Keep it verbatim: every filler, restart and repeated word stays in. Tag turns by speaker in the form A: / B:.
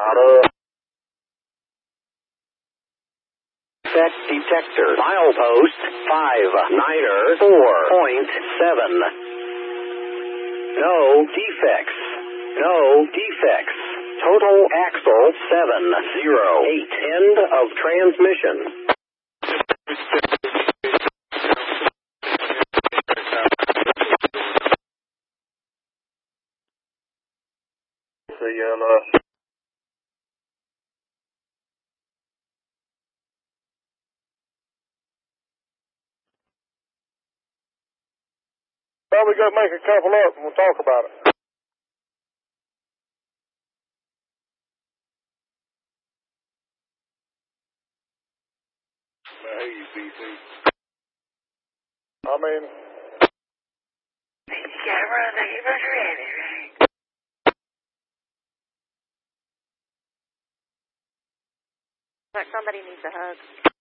A: Colorado. Set detector. Milepost five niner four point seven. No defects. No defects. Total axle seven zero eight. End of transmission.
B: See you in uh Probably go make a couple up and we'll talk about it. Hey, B C. I mean,
C: you gotta run like you're about to ready, right? But somebody needs a hug.